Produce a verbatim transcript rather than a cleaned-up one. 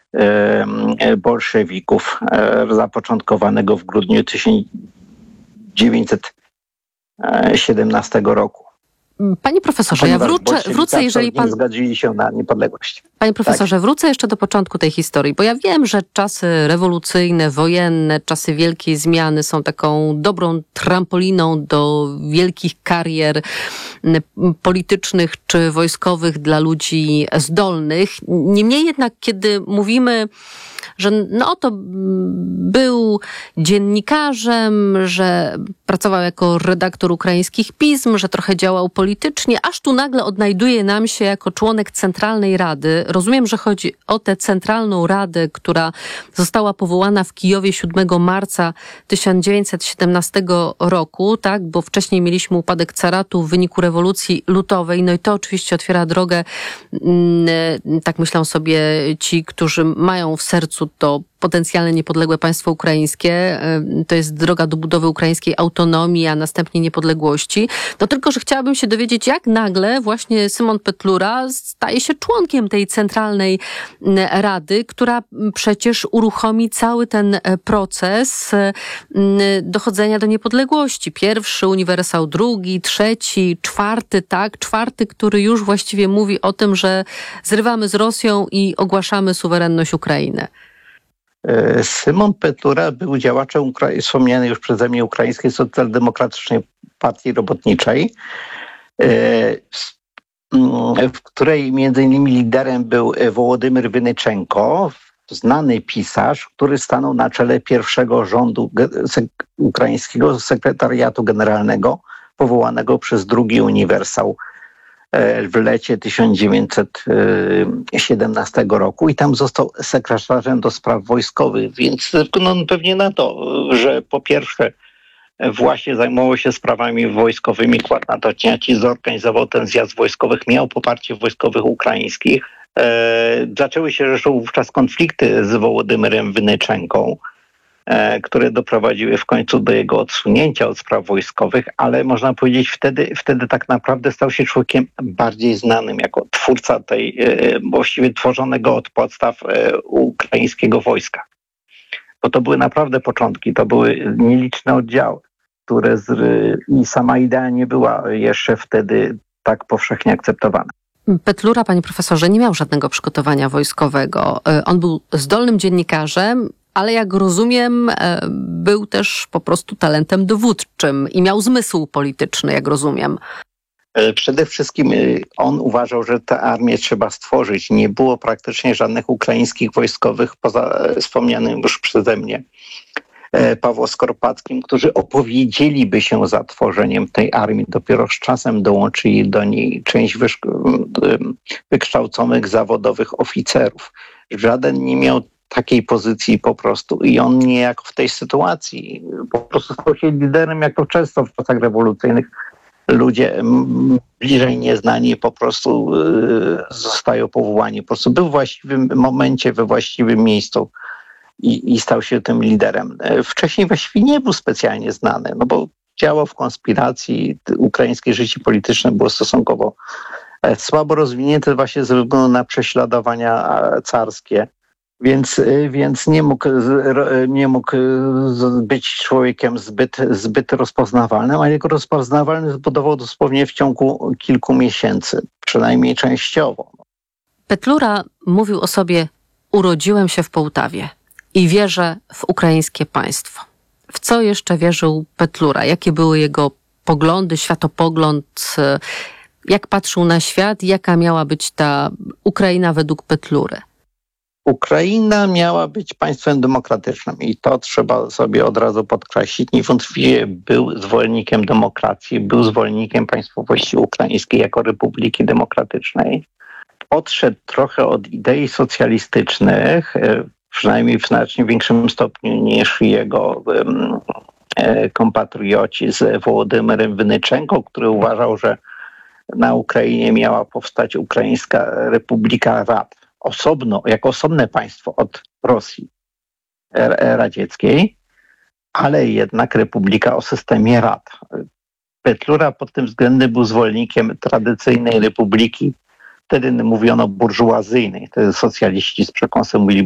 bolszewików zapoczątkowanego w grudniu tysiąc dziewięćset siedemnastego roku. Panie profesorze, ja wrócę, wrócę, jeżeli pan... nie zgodzili się na niepodległość. Panie profesorze, tak. Wrócę jeszcze do początku tej historii, bo ja wiem, że czasy rewolucyjne, wojenne, czasy wielkiej zmiany są taką dobrą trampoliną do wielkich karier politycznych czy wojskowych dla ludzi zdolnych. Niemniej jednak, kiedy mówimy, że no to był dziennikarzem, że pracował jako redaktor ukraińskich pism, że trochę działał politycznie, aż tu nagle odnajduje nam się jako członek Centralnej Rady. Rozumiem, że chodzi o tę Centralną Radę, która została powołana w Kijowie siódmego marca tysiąc dziewięćset siedemnastego roku, tak, bo wcześniej mieliśmy upadek caratu w wyniku rewolucji lutowej, no i to oczywiście otwiera drogę, tak myślą sobie ci, którzy mają w sercu to potencjalne niepodległe państwo ukraińskie. To jest droga do budowy ukraińskiej autonomii, a następnie niepodległości. No tylko, że chciałabym się dowiedzieć, jak nagle właśnie Szymon Petlura staje się członkiem tej Centralnej Rady, która przecież uruchomi cały ten proces dochodzenia do niepodległości. Pierwszy uniwersał, drugi, trzeci, czwarty, tak? Czwarty, który już właściwie mówi o tym, że zrywamy z Rosją i ogłaszamy suwerenność Ukrainy. Szymon Petlura był działaczem wspomnianej już przeze mnie Ukraińskiej Socjaldemokratycznej Partii Robotniczej, w której między innymi liderem był Wołodymyr Wynyczenko, znany pisarz, który stanął na czele pierwszego rządu ukraińskiego sekretariatu generalnego powołanego przez drugi uniwersał w lecie tysiąc dziewięćset siedemnastego roku i tam został sekretarzem do spraw wojskowych, więc no, pewnie na to, że po pierwsze właśnie zajmował się sprawami wojskowymi, kładł na to cięcie, zorganizował ten zjazd wojskowych, miał poparcie wojskowych ukraińskich. E, zaczęły się zresztą wówczas konflikty z Wołodymyrem Wynyczenką, które doprowadziły w końcu do jego odsunięcia od spraw wojskowych, ale można powiedzieć wtedy, wtedy tak naprawdę stał się człowiekiem bardziej znanym jako twórca tej właściwie tworzonego od podstaw ukraińskiego wojska. Bo to były naprawdę początki, to były nieliczne oddziały, które z, i sama idea nie była jeszcze wtedy tak powszechnie akceptowana. Petlura, panie profesorze, nie miał żadnego przygotowania wojskowego. On był zdolnym dziennikarzem, ale jak rozumiem, był też po prostu talentem dowódczym i miał zmysł polityczny, jak rozumiem. Przede wszystkim on uważał, że tę armię trzeba stworzyć. Nie było praktycznie żadnych ukraińskich wojskowych, poza wspomnianym już przeze mnie Pawłem Skorpackim, którzy opowiedzieliby się za tworzeniem tej armii. Dopiero z czasem dołączyli do niej część wykształconych zawodowych oficerów. Żaden nie miał takiej pozycji po prostu i on niejako w tej sytuacji po prostu stał się liderem, jako często w czasach rewolucyjnych ludzie bliżej nieznani po prostu zostają powołani. Po prostu był w właściwym momencie, we właściwym miejscu i, i stał się tym liderem. Wcześniej właściwie nie był specjalnie znany, no bo działał w konspiracji, ukraińskie życie polityczne było stosunkowo słabo rozwinięte właśnie ze względu na prześladowania carskie. Więc, więc nie mógł, nie mógł być człowiekiem zbyt, zbyt rozpoznawalnym, a jego rozpoznawalność zbudował dosłownie w ciągu kilku miesięcy, przynajmniej częściowo. Petlura mówił o sobie: urodziłem się w Połtawie i wierzę w ukraińskie państwo. W co jeszcze wierzył Petlura? Jakie były jego poglądy, światopogląd? Jak patrzył na świat? Jaka miała być ta Ukraina według Petlury? Ukraina miała być państwem demokratycznym i to trzeba sobie od razu podkreślić. Niewątpliwie był zwolennikiem demokracji, był zwolennikiem państwowości ukraińskiej jako republiki demokratycznej. Odszedł trochę od idei socjalistycznych, przynajmniej w znacznie większym stopniu niż jego kompatrioci z Wołodymyrem Wynyczenką, który uważał, że na Ukrainie miała powstać Ukraińska Republika Rad. Osobno, jako osobne państwo od Rosji radzieckiej, ale jednak republika o systemie rad. Petlura pod tym względem był zwolennikiem tradycyjnej republiki, wtedy mówiono burżuazyjnej. Wtedy socjaliści z przekąsem mówili